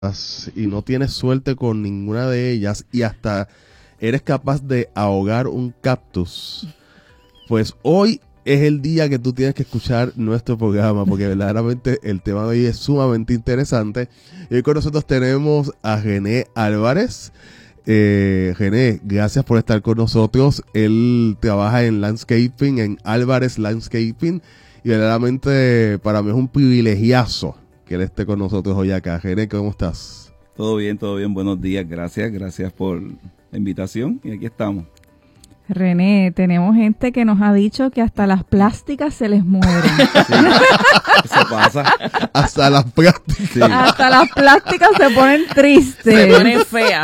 y no tienes suerte con ninguna de ellas y hasta eres capaz de ahogar un cactus, pues hoy es el día que tú tienes que escuchar nuestro programa, porque verdaderamente el tema de hoy es sumamente interesante. Y hoy con nosotros tenemos a René Álvarez. René, gracias por estar con nosotros. Él trabaja en landscaping, en Álvarez Landscaping, y verdaderamente para mí es un privilegiazo que él esté con nosotros hoy acá. René, ¿cómo estás? Todo bien, buenos días, gracias por la invitación y aquí estamos. René, tenemos gente que nos ha dicho que hasta las plásticas se les mueren. Sí, eso pasa. Hasta las plásticas. Sí. Hasta las plásticas se ponen tristes. Se ponen feas.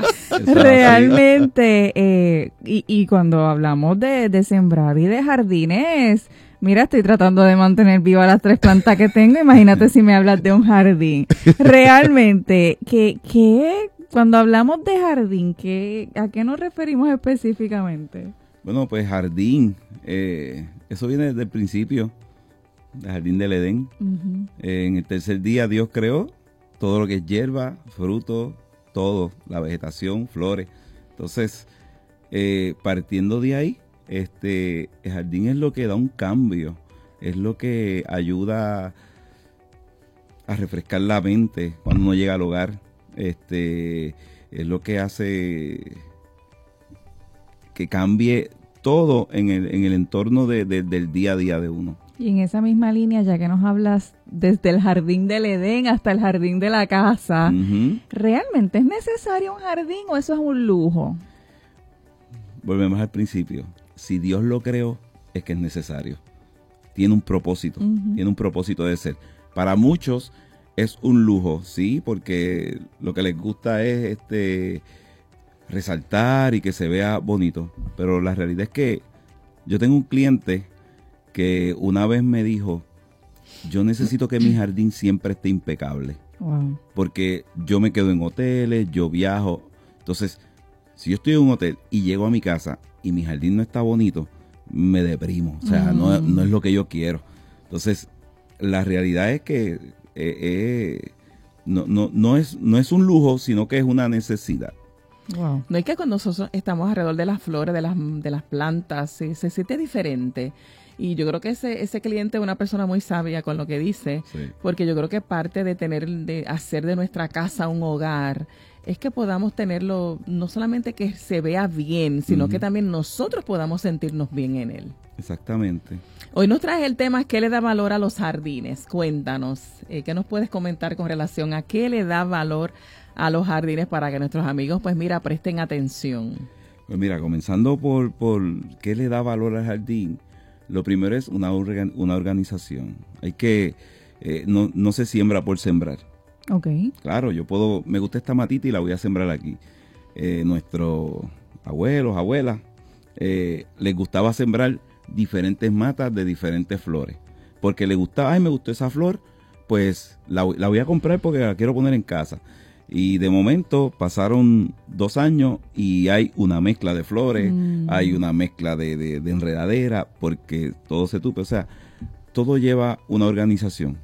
Realmente. Y cuando hablamos de sembrar y de jardines, mira, estoy tratando de mantener vivas las 3 plantas que tengo. Imagínate si me hablas de un jardín. Realmente, cuando hablamos de jardín, ¿a qué nos referimos específicamente? Bueno, pues jardín, eso viene desde el principio, del jardín del Edén. Uh-huh. En el tercer día Dios creó todo lo que es hierba, fruto, todo, la vegetación, flores. Entonces, partiendo de ahí, el jardín es lo que da un cambio, es lo que ayuda a refrescar la mente cuando uno llega al hogar. Es lo que hace que cambie todo en el entorno del día a día de uno. Y en esa misma línea, ya que nos hablas desde el jardín del Edén hasta el jardín de la casa, Uh-huh. ¿realmente es necesario un jardín o eso es un lujo? Volvemos al principio. Si Dios lo creó, es que es necesario. Tiene un propósito, Uh-huh. tiene un propósito de ser. Para muchos es un lujo, sí, porque lo que les gusta es resaltar y que se vea bonito. Pero la realidad es que yo tengo un cliente que una vez me dijo, yo necesito que mi jardín siempre esté impecable. Wow. Porque yo me quedo en hoteles, yo viajo. Entonces, si yo estoy en un hotel y llego a mi casa y mi jardín no está bonito, me deprimo. O sea, no es lo que yo quiero. Entonces, la realidad es que no es un lujo, sino que es una necesidad. Wow. No es que cuando nosotros estamos alrededor de las flores, de las plantas, se siente diferente. Y yo creo que ese cliente es una persona muy sabia con lo que dice, Sí. porque yo creo que parte de hacer de nuestra casa un hogar es que podamos tenerlo, no solamente que se vea bien, sino Uh-huh. que también nosotros podamos sentirnos bien en él. Exactamente. Hoy nos traes el tema ¿qué le da valor a los jardines? Cuéntanos, ¿qué nos puedes comentar con relación a qué le da valor a los jardines para que nuestros amigos, pues mira, presten atención? Pues mira, comenzando por qué le da valor al jardín, lo primero es una organización. Hay que, no se siembra por sembrar. Ok. Claro, me gusta esta matita y la voy a sembrar aquí. Nuestros abuelos, abuelas, les gustaba sembrar diferentes matas de diferentes flores. Porque les gustaba, me gustó esa flor, pues la voy a comprar porque la quiero poner en casa. Y de momento pasaron 2 años y hay una mezcla de flores, hay una mezcla de enredadera, porque todo se tupe. O sea, todo lleva una organización.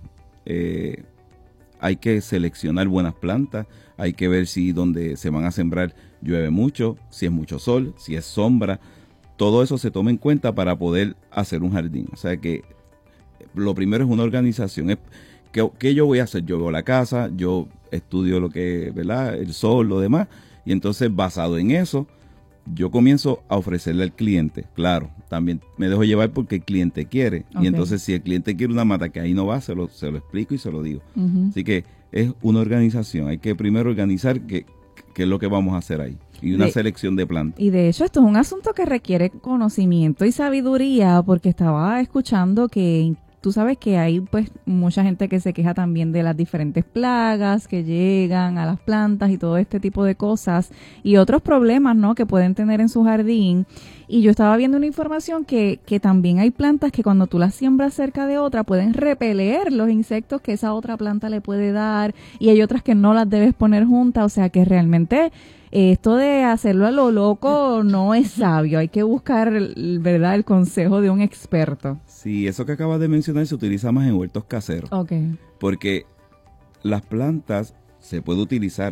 Hay que seleccionar buenas plantas, hay que ver si donde se van a sembrar llueve mucho, si es mucho sol, si es sombra. Todo eso se toma en cuenta para poder hacer un jardín. O sea que lo primero es una organización. ¿Qué yo voy a hacer? Yo veo la casa, yo estudio lo que, ¿verdad? El sol, lo demás. Y entonces, basado en eso, yo comienzo a ofrecerle al cliente. Claro, también me dejo llevar porque el cliente quiere. Okay. Y entonces, si el cliente quiere una mata que ahí no va, se lo explico y se lo digo. Uh-huh. Así que es una organización. Hay que primero organizar qué es lo que vamos a hacer ahí. Y una selección de plantas. Y de hecho esto es un asunto que requiere conocimiento y sabiduría, porque estaba escuchando que tú sabes que hay pues mucha gente que se queja también de las diferentes plagas que llegan a las plantas y todo este tipo de cosas y otros problemas, ¿no?, que pueden tener en su jardín. Y yo estaba viendo una información que también hay plantas que cuando tú las siembras cerca de otra pueden repeler los insectos que esa otra planta le puede dar, y hay otras que no las debes poner juntas. O sea que realmente esto de hacerlo a lo loco no es sabio. Hay que buscar, ¿verdad?, el consejo de un experto. Sí, eso que acabas de mencionar se utiliza más en huertos caseros. Okay. Porque las plantas se puede utilizar